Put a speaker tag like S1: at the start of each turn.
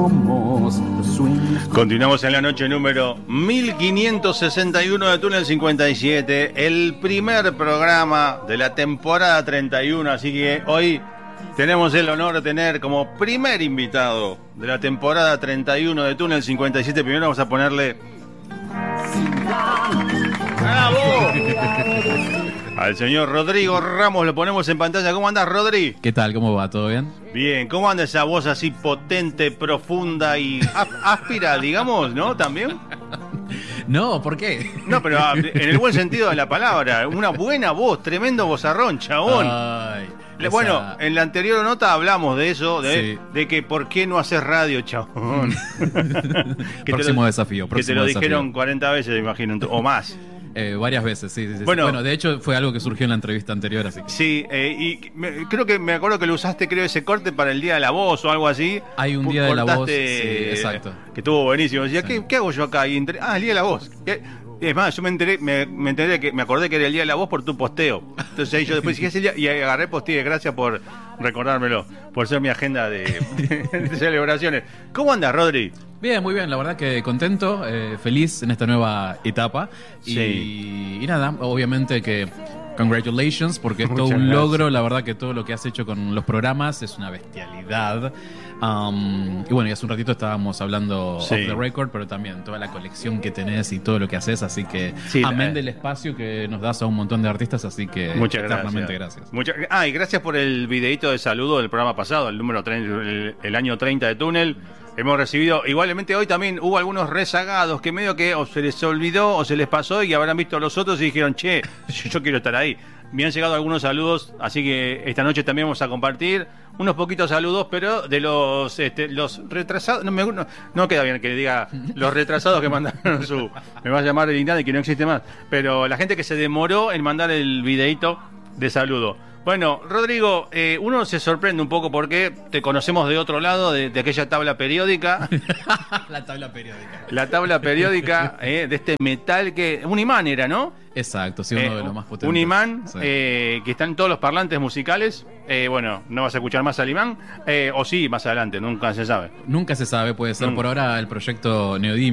S1: somos los swings.
S2: Continuamos en la noche número 1561 de Túnel 57, el primer programa de la temporada 31, así que hoy tenemos el honor de tener como primer invitado de la temporada 31 de Túnel 57. Primero vamos a ponerle ¡bravo! Al señor Rodrigo Ramos, lo ponemos en pantalla. ¿Cómo andás, Rodri?
S3: ¿Qué tal? ¿Cómo va? ¿Todo bien?
S2: Bien, ¿cómo anda esa voz así potente, profunda y áspera, digamos, ¿no? ¿También?
S3: No, ¿por qué?
S2: No, pero en el buen sentido de la palabra. Una buena voz, tremendo vozarrón, chabón.
S3: Ay,
S2: bueno, en la anterior nota hablamos de eso,
S3: Sí.
S2: de que por qué no hacer radio, chabón.
S3: Próximo desafío.
S2: Que te lo dijeron 40 veces, me imagino, o más.
S3: Varias veces, sí.
S2: Bueno,
S3: de hecho fue algo que surgió en la entrevista anterior, así que...
S2: Sí, creo que me acuerdo que lo usaste, ese corte para el Día de la Voz o algo así.
S3: Hay un Día de la Voz, sí,
S2: exacto.
S3: exacto.
S2: Que estuvo buenísimo. Decía,
S3: Sí.
S2: ¿qué hago yo acá? Y el Día de la Voz. Es más, yo me enteré que me acordé que era el Día de la Voz por tu posteo. Entonces ahí yo después dije, ese día, y agarré posteé, gracias por recordármelo, por ser mi agenda de celebraciones. ¿Cómo andas, Rodri?
S3: Bien, muy bien, la verdad que contento, feliz en esta nueva etapa.
S2: Sí.
S3: Y nada, obviamente que congratulations, porque es todo
S2: Muchas
S3: un
S2: gracias.
S3: logro. La verdad que todo lo que has hecho con los programas es una bestialidad. Y bueno, y hace un ratito estábamos hablando
S2: Sí.
S3: off the record, pero también toda la colección que tenés y todo lo que haces, así que
S2: Sí,
S3: amén del espacio que nos das a un montón de artistas, así que
S2: Muchas
S3: eternamente
S2: gracias.
S3: gracias.
S2: Y gracias por el videito de saludo del programa pasado, el número 30, el año 30 de Túnel. Hemos recibido, igualmente hoy también hubo algunos rezagados que medio que o se les olvidó o se les pasó y habrán visto a los otros y dijeron, che, yo quiero estar ahí. Me han llegado algunos saludos, así que esta noche también vamos a compartir unos poquitos saludos, pero de los retrasados, no queda bien que diga los retrasados que mandaron me va a llamar el INADI que no existe más, pero la gente que se demoró en mandar el videito de saludo. Bueno, Rodrigo, uno se sorprende un poco porque te conocemos de otro lado, de aquella tabla periódica.
S3: La tabla periódica.
S2: La tabla periódica de este metal que... Un imán era, ¿no?
S3: Exacto, sí, uno de los más potentes.
S2: Un imán
S3: Sí.
S2: que está en todos los parlantes musicales. Bueno, no vas a escuchar más al imán. O sí, más adelante, nunca se sabe.
S3: Nunca se sabe, puede ser por ahora el proyecto Neodym.